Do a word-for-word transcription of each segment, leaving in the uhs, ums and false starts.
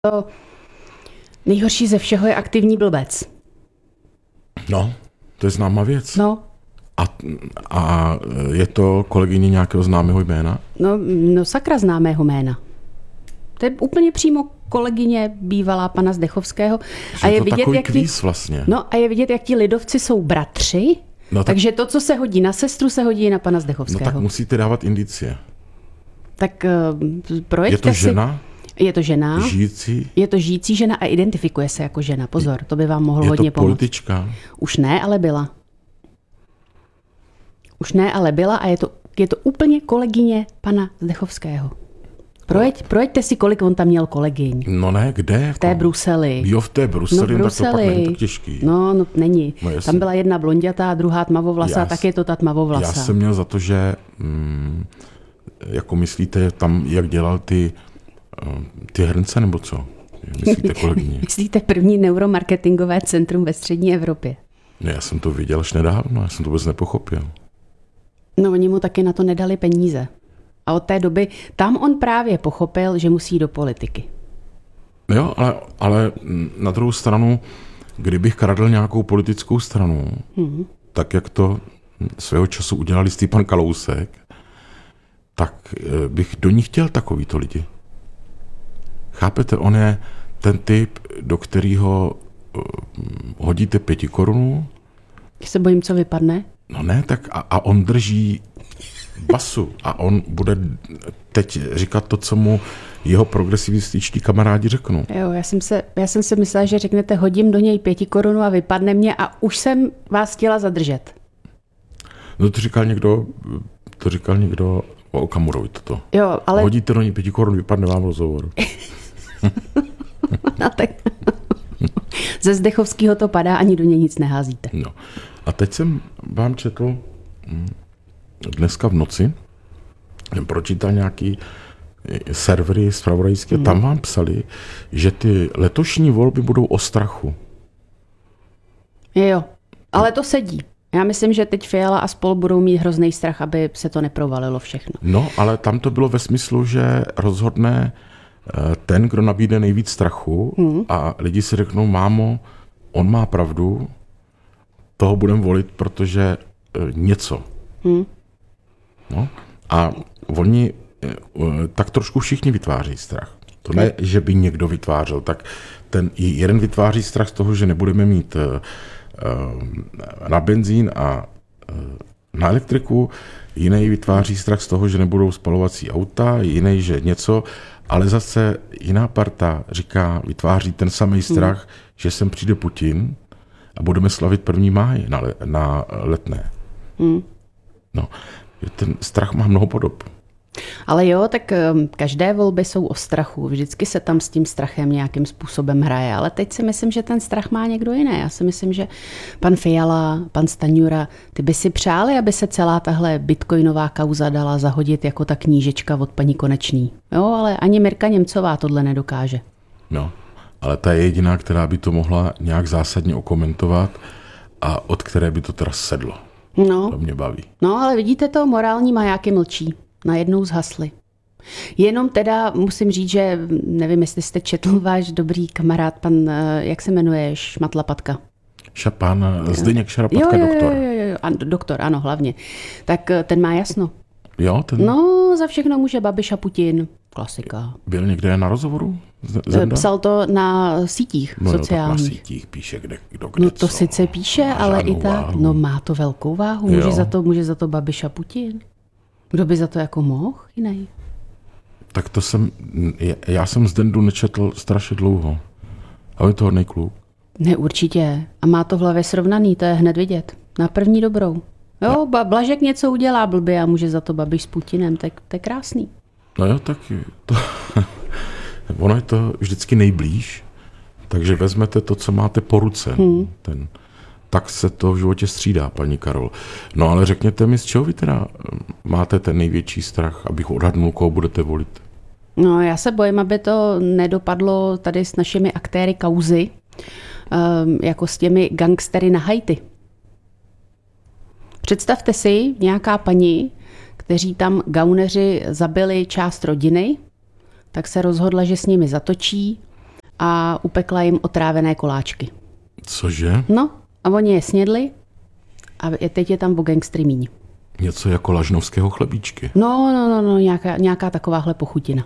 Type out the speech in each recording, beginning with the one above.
To nejhorší ze všeho je aktivní blbec. No, to je známá věc. No. A, a je to kolegyně nějakého známého jména? No, no sakra známého jména. To je úplně přímo kolegyně bývalá pana Zdechovského. A je to vidět, takový jak kvíz ti, vlastně. No a je vidět, jak ti lidovci jsou bratři, no tak, takže to, co se hodí na sestru, se hodí na pana Zdechovského. No tak musíte dávat indicie. Tak uh, projďte Je to žena? Si, je to žena. Žijící? Je to žijící žena a identifikuje se jako žena. Pozor, to by vám mohlo je hodně pomoct. Je to politička? Už ne, ale byla. Už ne, ale byla a je to, je to úplně kolegyně pana Zdechovského. Projeď, projeďte si, kolik on tam měl kolegyň. No ne, kde? V té Bruseli. Jo, v té Bruseli, no, tak to pak není tak těžký. No, no není. No, tam byla jedna blondětá, druhá tmavovlasá, tak je to ta tmavovlasá. Já jsem měl za to, že mm, jako myslíte tam, jak dělal ty, ty hrnce, nebo co? Myslíte kolegyně? Myslíte první neuromarketingové centrum ve střední Evropě? Ne, já jsem to viděl až nedávno, já jsem to vůbec nepochopil. No, oni mu taky na to nedali peníze. A od té doby tam on právě pochopil, že musí do politiky. Jo, ale, ale na druhou stranu, kdybych kradl nějakou politickou stranu, hmm. tak jak to svého času udělal jistý pan Kalousek, tak bych do ní chtěl takovýto lidi. Chápete, on je ten typ, do kterého hodíte pěti korunů. Já se bojím, co vypadne. No ne, tak a, a on drží basu a on bude teď říkat to, co mu jeho progresivističtí kamarádi řeknou. Jo, já jsem, se, já jsem si myslela, že řeknete, hodím do něj pěti korunu a vypadne mě a už jsem vás chtěla zadržet. No to říkal někdo, to říkal někdo o Okamurovi toto. Jo, ale... Hodíte do něj pěti korun, vypadne vám rozhovor. No tak... Ze Zdechovského to padá, ani do něj nic neházíte. No. A teď jsem vám četl dneska v noci, pročítal nějaký servery zpravodajské, hmm. tam vám psali, že ty letošní volby budou o strachu. Jo, ale to sedí. Já myslím, že teď Fiala a spol budou mít hrozný strach, aby se to neprovalilo všechno. No, ale tam to bylo ve smyslu, že rozhodne ten, kdo nabídne nejvíc strachu hmm. a lidi si řeknou, mámo, on má pravdu, toho budeme volit, protože něco. Hmm. No, a oni tak trošku všichni vytváří strach. To ne, že by někdo vytvářel, tak ten jeden vytváří strach z toho, že nebudeme mít na benzín a na elektriku, jiný vytváří strach z toho, že nebudou spalovací auta, jiný, že něco, ale zase jiná parta říká, vytváří ten samý strach, hmm. že sem přijde Putin a budeme slavit první máj na, na Letné. Hmm. No, ten strach má mnoho podob. Ale jo, tak každé volby jsou o strachu. Vždycky se tam s tím strachem nějakým způsobem hraje. Ale teď si myslím, že ten strach má někdo jiný. Já si myslím, že pan Fiala, pan Stanjura, ty by si přáli, aby se celá tahle bitcoinová kauza dala zahodit jako ta knížečka od paní Konečný. Jo, ale ani Mirka Němcová tohle nedokáže. No, ale ta je jediná, která by to mohla nějak zásadně okomentovat a od které by to teda sedlo. No. To mě baví. No, ale vidíte to, morální majáky mlčí. Najednou zhasly. Jenom teda musím říct, že nevím, jestli jste četl váš dobrý kamarád, pan, jak se jmenuje, Šmatlapatka. Šapan, Zdeněk Šarapatka, jo, jo, doktor. Jo, jo, jo, an, doktor, ano, hlavně. Tak ten má jasno. Jo, ten... No, za všechno může Babiš a Putin. Klasika. Byl někde na rozhovoru? Zenda? Psal to na sítích no, sociálních. No, na sítích píše, kde, kdo kde No to co. sice píše, má ale i tak. Váhu. No má to velkou váhu. Může za, to, může za to Babiš a Putin. Kdo by za to jako mohl jiný? Tak to jsem, já jsem z Dendu nečetl strašně dlouho. A je to hodnej kluk. Ne, určitě. A má to v hlavě srovnaný, to je hned vidět. Na první dobrou. Jo, ba- Blažek něco udělá blbě a může za to Babiš s Putinem, tak to je krásný. No jo, tak to, ono je to vždycky nejblíž, takže vezmete to, co máte po ruce. Hmm. Ten, tak se to v životě střídá, paní Karol. No ale řekněte mi, z čeho vy teda máte ten největší strach, abych odhadnul, koho budete volit? No já se bojím, aby to nedopadlo tady s našimi aktéry kauzy, um, jako s těmi gangstery na Haiti. Představte si nějaká paní, kteří tam gauneři zabili část rodiny, tak se rozhodla, že s nimi zatočí a upekla jim otrávené koláčky. Cože? No a oni je snědli a teď je tam o gangstry míň. Něco jako lažnovského chlebíčky. No, no, no, no nějaká, nějaká takováhle pochutina.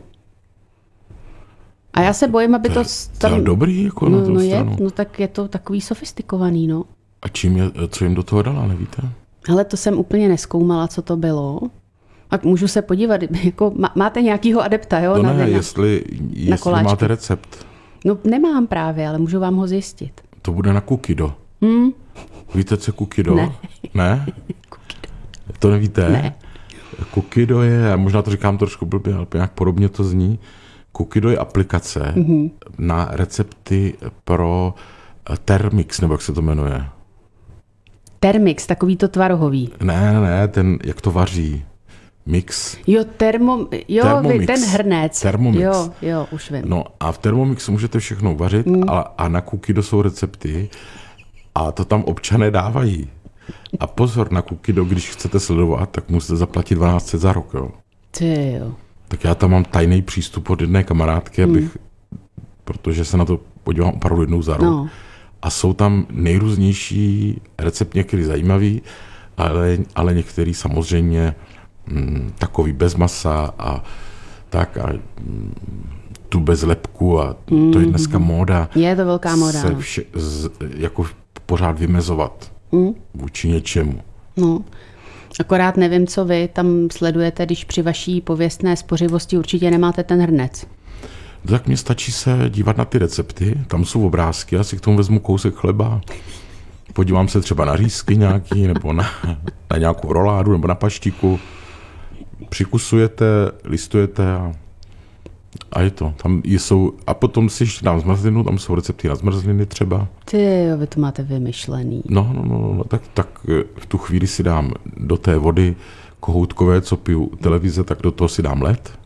A já se bojím, aby to... To je dobrý, jako no, na tu no stranu. Je, no tak je to takový sofistikovaný, no. A čím je, co jim do toho dala, nevíte? Hele, to jsem úplně nezkoumala, co to bylo. Tak můžu se podívat, jako máte nějakýho adepta, jo? No na, ne, na, jestli, jestli máte recept. No nemám právě, ale můžu vám ho zjistit. To bude na kukido. Hmm? Víte, co kukido? Ne. Ne? To nevíte? Ne. Kukido je, a možná to říkám trošku blbě, ale nějak podobně to zní. Kukido je aplikace mm-hmm. na recepty pro Thermix, nebo jak se to jmenuje. Thermix, takový to tvarohový. Ne, ne, ten, jak to vaří. Mix. Jo, termo, jo Thermomix. ten hrnec. Thermomix. Jo, jo, už vím. No a v Thermomixu můžete všechno vařit mm. a, a na Kukido jsou recepty a to tam občané dávají. A pozor, na Kukido, když chcete sledovat, tak musíte zaplatit dvanáct set za rok, jo. Ty jo. Tak já tam mám tajný přístup od jedné kamarádky, abych, mm. protože se na to podívám opravdu jednou za rok. No. A jsou tam nejrůznější recepty, některý zajímavý, ale, ale některý samozřejmě mm, takový bez masa a tak a mm, tu bez lepku a mm. to je dneska móda. Je to velká móda. Se vše, z, jako pořád vymezovat mm. vůči něčemu. No. Akorát nevím, co vy tam sledujete, když při vaší pověstné spořivosti určitě nemáte ten hrnec. Tak mně stačí se dívat na ty recepty, tam jsou obrázky, já si k tomu vezmu kousek chleba, podívám se třeba na řízky nějaký, nebo na, na nějakou roládu, nebo na paštiku, přikusujete, listujete a, a je to. Tam jsou, a potom si ještě dám zmrzlinu, tam jsou recepty na zmrzliny třeba. Ty jo, vy to máte vymyšlený. No, no, no, no tak, tak v tu chvíli si dám do té vody kohoutkové, co piju televize, tak do toho si dám led.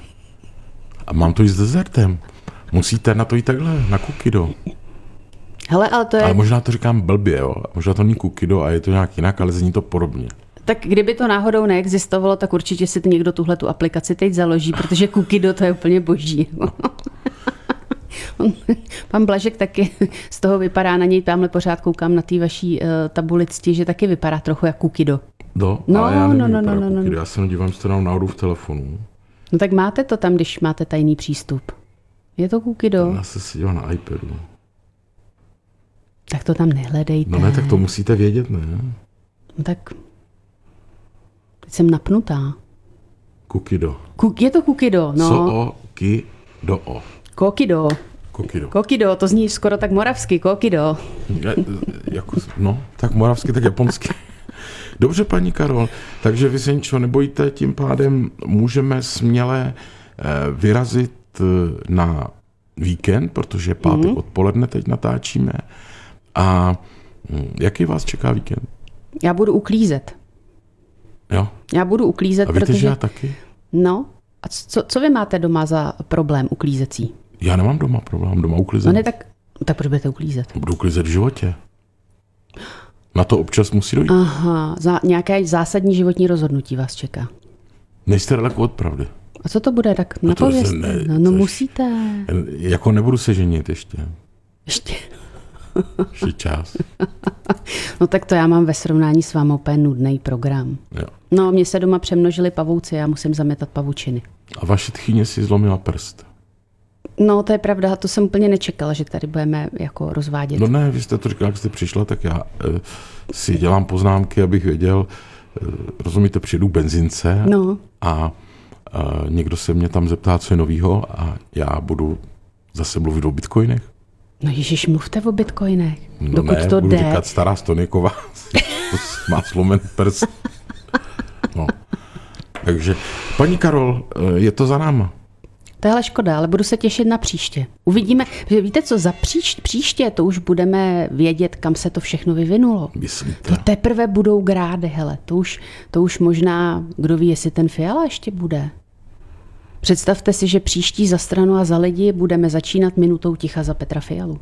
A mám to i s dezertem. Musíte na to jít takhle, na Kukido. Hele, ale to je... Ale možná to říkám blbě, jo. Možná to není Kukido a je to nějak jinak, ale zní to podobně. Tak kdyby to náhodou neexistovalo, tak určitě si někdo tuhle tu aplikaci teď založí, protože Kukido to je úplně boží. Pan Blažek taky z toho vypadá, na něj tamhle pořád koukám na té vaší uh, tabuli cti, že taky vypadá trochu jak Kukido. No, no, ale já nevím, no, no, no, no, Kukido. Já se nedívám, že to dám náhodou v telefonu. No tak máte to tam, když máte tajný přístup. Je to Kukido? Já se si dívám na iPadu. Tak to tam nehledejte. No ne, tak to musíte vědět, ne? No tak teď jsem napnutá. Kukido. Kuk, je to Kukido, no. Co o, ki, do o. Kokido. Kokido. Kokido, to zní skoro tak moravsky, Kokido. Je, jako, no, tak moravsky, tak japonsky. Dobře, paní Karol, takže vy se ničeho nebojíte, tím pádem můžeme směle vyrazit na víkend, protože pátek mm. odpoledne teď natáčíme. A jaký vás čeká víkend? Já budu uklízet. Jo? Já budu uklízet, a víte, protože... že já taky? No, a co, co vy máte doma za problém uklízecí? Já nemám doma problém, doma uklízet. No ne, tak, tak proč budete uklízet? Budu uklízet v životě. Na to občas musí dojít. Aha, za, nějaké zásadní životní rozhodnutí vás čeká. Nejste daleko od pravdy. A co to bude? Tak napovězte. Ne, no, no musíte. Jako nebudu se ženit ještě. Ještě. Ještě čas. No tak to já mám ve srovnání s vámi úplně nudný program. Jo. No, mě se doma přemnožili pavouci, já musím zametat pavučiny. A vaše tchýně si zlomila prst. No, to je pravda, to jsem úplně nečekala, že tady budeme jako rozvádět. No ne, vy jste to říkala, jak jste přišla, tak já e, si dělám poznámky, abych věděl, e, rozumíte, přijedu benzince no. a e, někdo se mě tam zeptá, co je novýho a já budu zase mluvit o bitcoinech. No ježiš, mluvte o bitcoinech. No Dokud ne, to budu jde. říkat stará Stoniková, má slomen prst. No. Takže, paní Karol, je to za náma. To je ale škoda, ale budu se těšit na příště. Uvidíme, že víte co, za příš, příště to už budeme vědět, kam se to všechno vyvinulo. Myslíte? To teprve budou grády, hele, to už, to už možná, kdo ví, jestli ten Fiala ještě bude. Představte si, že příští Za stranu a za lidi budeme začínat minutou ticha za Petra Fialu.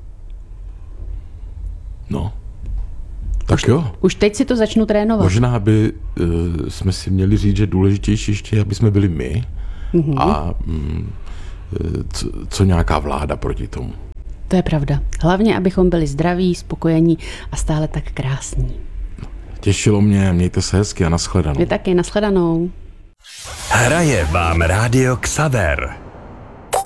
No, tak už, jo. Už teď si to začnu trénovat. Možná by uh, jsme si měli říct, že důležitější ještě, aby jsme byli my mm-hmm. a um, co, co nějaká vláda proti tomu. To je pravda. Hlavně, abychom byli zdraví, spokojení a stále tak krásní. Těšilo mě, mějte se hezky a nashledanou. Vy taky, nashledanou. Hraje vám Rádio Xaver.